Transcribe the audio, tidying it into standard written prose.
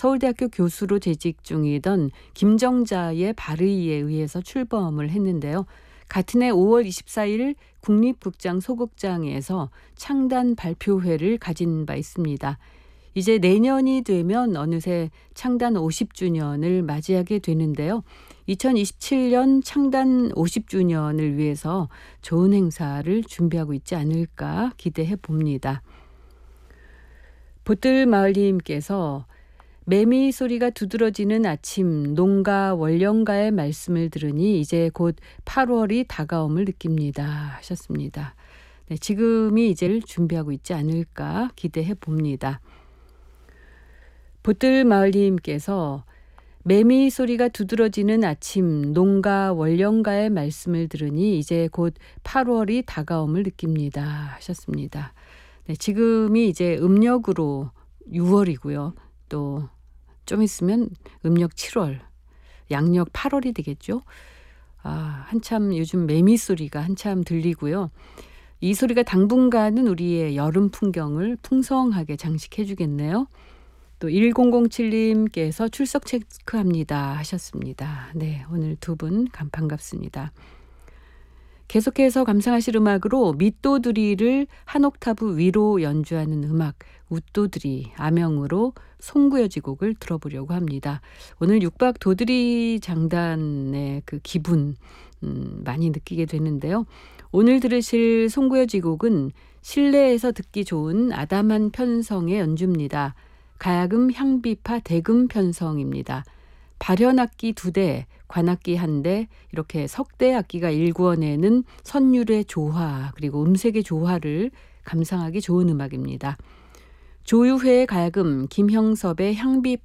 서울대학교 교수로 재직 중이던 김정자의 발의에 의해서 출범을 했는데요. 같은 해 5월 24일 국립극장 소극장에서 창단 발표회를 가진 바 있습니다. 이제 내년이 되면 어느새 창단 50주년을 맞이하게 되는데요. 2027년 창단 50주년을 위해서 좋은 행사를 준비하고 있지 않을까 기대해 봅니다. 보뜰마을님께서 매미 소리가 두드러지는 아침 농가 월령가의 말씀을 들으니 이제 곧 8월이 다가옴을 느낍니다 하셨습니다. 네, 지금이 이제 준비하고 있지 않을까 기대해 봅니다. 보뜰마을님께서 매미 소리가 두드러지는 아침 농가 월령가의 말씀을 들으니 이제 곧 8월이 다가옴을 느낍니다 하셨습니다. 네, 지금이 이제 음력으로 6월이고요. 또 좀 있으면 음력 7월, 양력 8월이 되겠죠. 한참 요즘 매미 소리가 한참 들리고요. 이 소리가 당분간은 우리의 여름 풍경을 풍성하게 장식해 주겠네요. 또 1007님께서 출석 체크합니다 하셨습니다. 네, 오늘 두 분 반갑습니다. 계속해서 감상하실 음악으로 밑도드리를 한 옥타브 위로 연주하는 음악 웃도드리 아명으로 송구여지곡을 들어보려고 합니다. 오늘 육박 도드리 장단의 그 기분 많이 느끼게 되는데요. 오늘 들으실 송구여지곡은 실내에서 듣기 좋은 아담한 편성의 연주입니다. 가야금 향비파 대금 편성입니다. 발현악기 2대, 관악기 1대, 이렇게 석대 악기가 일구어내는 선율의 조화 그리고 음색의 조화를 감상하기 좋은 음악입니다. 조유회의 가야금, 김형섭의 향비